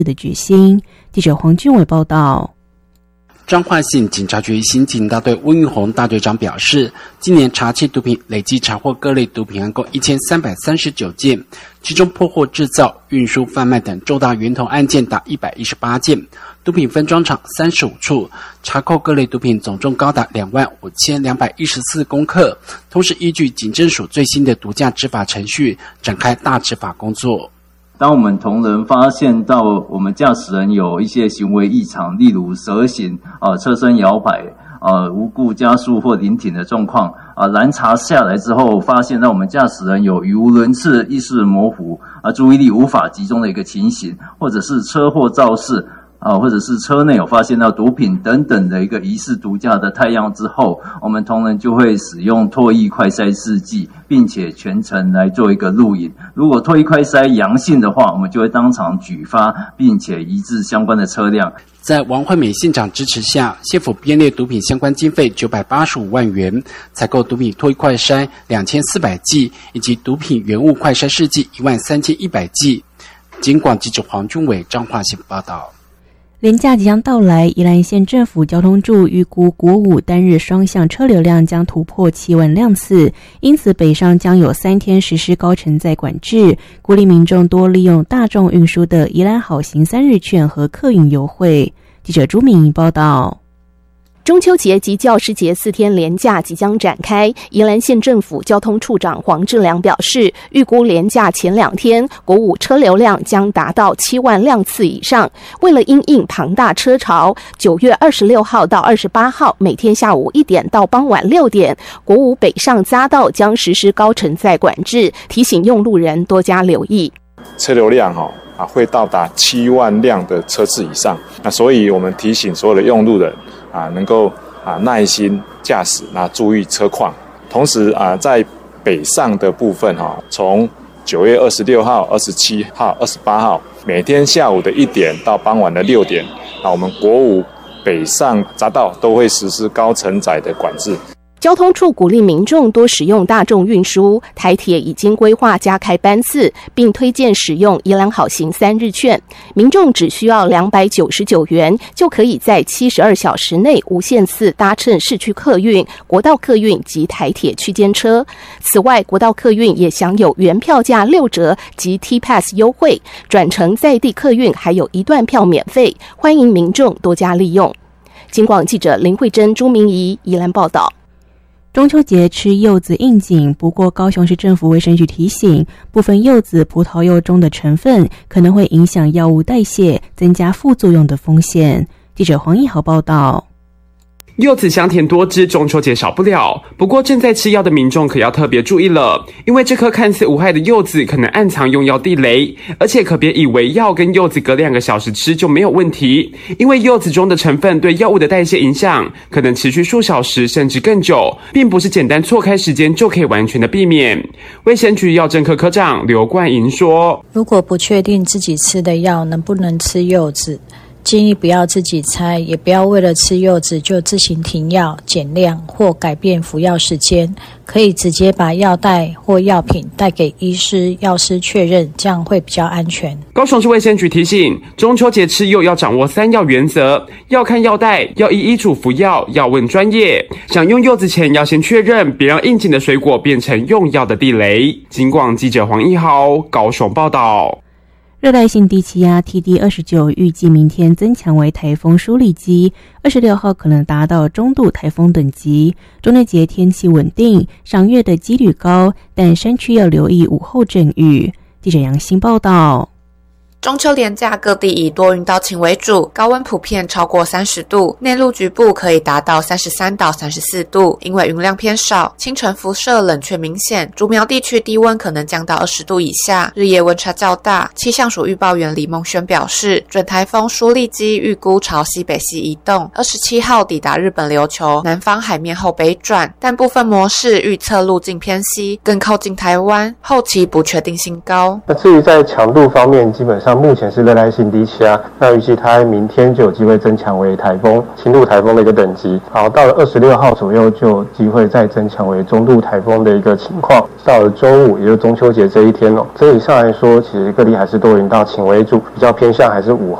的决心。记者黄俊伟报道。 彰化县警察局刑警大队温玉红大队长表示，今年查缉毒品累计查获各类毒品案共1339件，其中破获制造、运输、贩卖等重大源头案件达118件，毒品分装厂35处，查扣各类毒品总重高达25214公克，同时依据警政署最新的毒驾执法程序，展开大执法工作。 当我们同仁发现到我们驾驶人有一些行为异常，例如蛇行、车身摇摆、无故加速或临停的状况，拦查下来之后，发现到我们驾驶人有语无伦次、意识模糊、注意力无法集中的一个情形，或者是车祸肇事。或者是车内有发现到毒品等等的一个疑似毒驾的态样之后，我们同仁就会使用唾液快筛试剂，并且全程来做一个录影。如果唾液快筛阳性的话，我们就会当场举发，并且移至相关的车辆。 在王惠美县长支持下，县府编列毒品相关经费985万元，采购毒品唾液快筛2400剂，以及毒品原物快筛试剂13100剂。警广记者黄俊伟彰化县报道。 连假即将到来，宜兰县政府交通处预估国五单日双向车流量将突破7万辆次，因此北上将有3天实施高承载管制，鼓励民众多利用大众运输的宜兰好行3日券和客运优惠。记者朱敏仪报道。 中秋节及教师节4天连假即将展开，宜兰县政府交通处长黄志良表示，预估连假前2天国五车流量将达到7万辆次以上。为了因应庞大车潮，9月26号到28号每天下午1点到傍晚6点，国五北上匝道将实施高承载管制，提醒用路人多加留意。 车流量会到达7万辆的车次以上，所以我们提醒所有的用路人能够耐心驾驶，注意车况。同时在北上的部分从9月26号、27号、28号每天下午的1点到傍晚的6点，我们国五北上匝道都会实施高承载的管制。 交通处鼓励民众多使用大众运输，台铁已经规划加开班次，并推荐使用宜兰好行3日券，民众只需要299元，就可以在72小时内无限次搭乘市区客运、国道客运及台铁区间车。此外，国道客运也享有原票价6折及 T-Pass 优惠，转乘在地客运还有1段票免费，欢迎民众多加利用。警广记者林慧珍、朱明仪宜兰报道。 中秋节吃柚子应景，不过高雄市政府卫生局提醒，部分柚子、葡萄柚中的成分可能会影响药物代谢，增加副作用的风险。记者黄义豪报道。 柚子香甜多汁，中秋节少不了。不过正在吃药的民众可要特别注意了，因为这颗看似无害的柚子可能暗藏用药地雷，而且可别以为药跟柚子隔2个小时吃就没有问题，因为柚子中的成分对药物的代谢影响可能持续数小时甚至更久，并不是简单错开时间就可以完全的避免。卫生局药政科科长刘冠莹说， 如果不确定自己吃的药能不能吃柚子，建议不要自己猜，也不要为了吃柚子就自行停药、减量或改变服药时间，可以直接把药袋或药品带给医师、药师确认，这样会比较安全。 高雄市卫生局提醒，中秋节吃柚要掌握3要原则，要看药袋，要依医嘱服药，要问专业。想用柚子前要先确认，别让应景的水果变成用药的地雷。警广记者黄义豪高雄报道。 热带性低气压 TD29 预计明天增强为台风舒力基，26号可能达到中度台风等级。中秋节天气稳定，赏月的几率高，但山区要留意午后阵雨。记者杨欣报道。 中秋连假各地以多云到晴为主，高温普遍超过30度，内陆局部可以达到33到34度。因为云量偏少，清晨辐射冷却明显，竹苗地区低温可能降到20度以下，日夜温差较大。气象署预报员李梦轩表示，准台风舒力基预估朝西北西移动，27号抵达日本琉球南方海面后北转，但部分模式预测路径偏西，更靠近台湾，后期不确定性高。 那至于在强度方面，基本上上目前是热带性低气压，那预计它明天就有机会增强为台风、轻度台风的一个等级。好，到了26号左右就有机会再增强为中度台风的一个情况。到了周五，也就是中秋节这一天整体上来说，其实各地还是多云到晴为主，比较偏向还是午